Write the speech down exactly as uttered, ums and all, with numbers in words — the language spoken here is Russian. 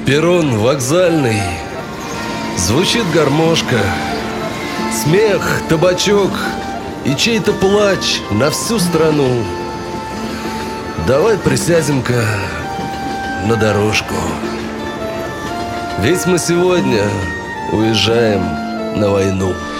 Перрон вокзальный. Звучит гармошка. Смех, табачок и чей-то плач на всю страну. Давай присядем-ка на дорожку. Ведь мы сегодня уезжаем на войну.